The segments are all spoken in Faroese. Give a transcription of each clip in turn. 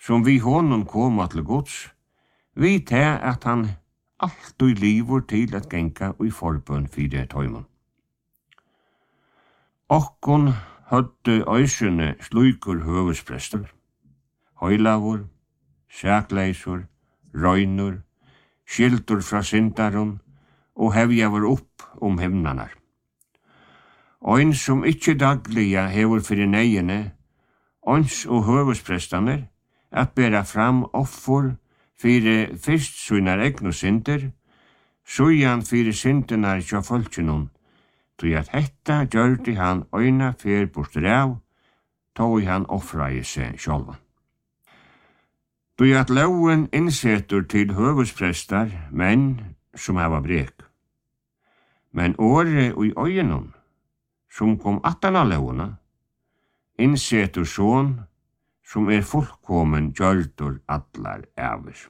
som vi honom koma til Guds, vi til at han alltid livor til at genka og i forbøn fire tøymon. Okkon hødde øysene slukur høvesprestor, høylavur, sækleisur, røynur, skildur fra syndaron og hevjavur upp himnanar. Ein som ikkje dagliga hevur fyrir neiene, ons og høvesprestaner, at bera fram offer fyrir fyrst sunar egnu synder, sujan fyrir syndenar hjá fólkinum, tog at hetta gjørdi han øyna fyr bostur av, tog han offraði seg sjálvan. Tog at loven innsetur til høvesprestar, menn som hava brek. Men åre og i øynum, som kom attana lovena, innsetur sån, som fullkomen gjørdur allar æver.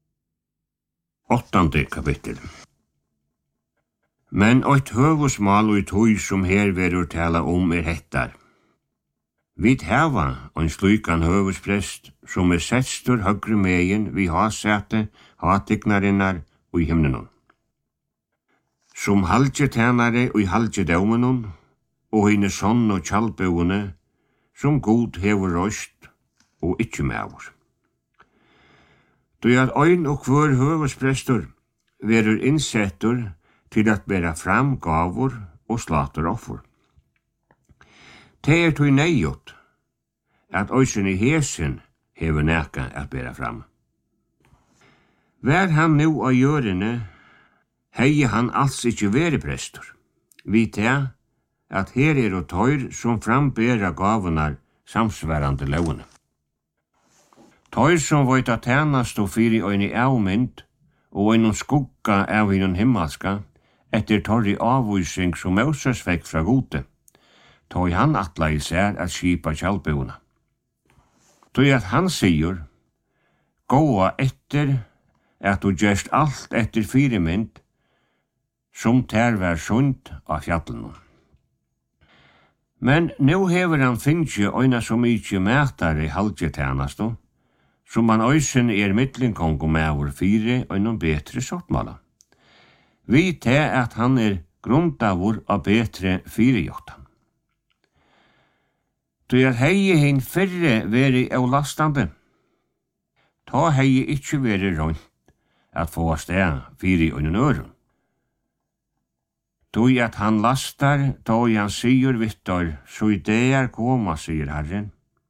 8. kapittel. Men eit høvusmal og tøy som her verur tala hettar. Vit hava ein slukan høvusprest som settstur høgru megin vi hasete, hatignarinnar og i himnenon. Som halgje tænare og i halgje dømenon, og hine sonn og kjallbøune, som god hevur røst og ikkje mevur. Du at ein og hver høvesprestur verur innsettur til at bera fram gavur og slater offer. Det tøy neiot at øysen i hesen hevur nekka at bera fram. Vær han nu av gjørene, hei han alls ikkje veri prestur. Vi te at her og tøyr som frambera gavunar samsvarande lovene. Tøyr som veit at tænast og fyri øyne avmynd og øyne skugga av hinnon himmelska etter torri avvising som Moses vekk fra gode, tøy han atla i sær at skipa kjallbuna. Tøy at han sier, gåa etter at du gjerst alt etter fyrirmynd som ter vær sund av fjallene. Men nu hever han finnje øyna så mykje mætare halgjetænasto, som han øysen midlinkong med fire og noen betre sottmala. Vi te at han grundavur av betre firejottan. Du hei hinn fyrre veri avlastande. Ta hei ikkje veri rundt at få sted fire og noen øren. Tui at han lastar, tog han sier vittor, så i det koma, sier Herren.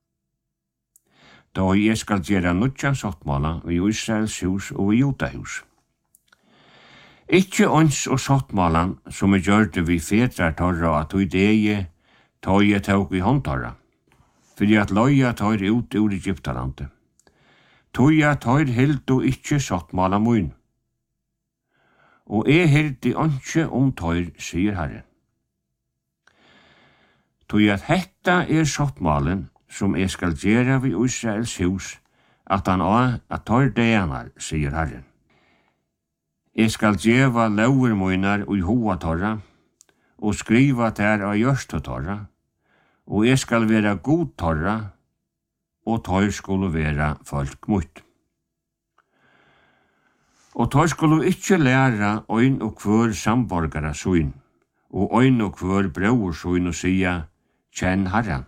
Da jeg skal gjøre nutjan sottmala i Israels hus og i Judahus. Ikkje ons og sottmalan som gjørte vi fedrar torra at i det tog jeg tog i håndtorra, fordi at loja tog ut ur Egyptalandet. Tog jeg tog hild og ikkje sottmala mun. Og hildi ønske tøyr, sier Herren. Tog at hetta sottmalen som skal gjera vi Israels hus, at han at tøyr deanar, sier Herren. Skal gjeva lauer munar og i hoa torra, og skriva der av gjørstu torra, og skal vera god torra, og tøyr skulle vera folk mutt. Og tøyr skulle ikkje læra øyn og hver samborgara søyn, og øyn og hver bror søyn og sia, kjenn Herren.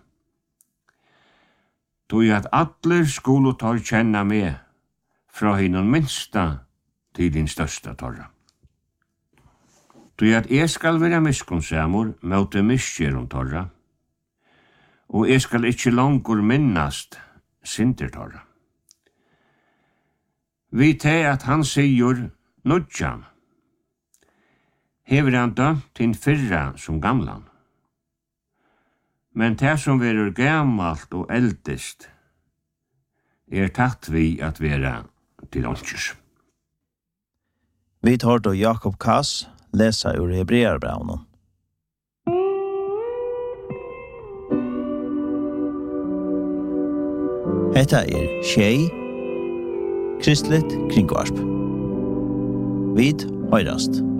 Tøy at atler skulle tøyr kjenna med, fra hinnon minsta til din størsta torra. Tøy at skal vera miskunnsamur møte miskjeron torra, og skal ikkje langur minnast synder torra. Vi te at han sier nudjan, hever han dømt til fyrra som gamlan. Men det som verur gammalt og eldest, tatt vi at vera til åndsjus. Vi tar då Jakob Kass lesa ur Hebreerbrevnen. Hetta Tjei, Kristligt kringvarp. Vid høyrast.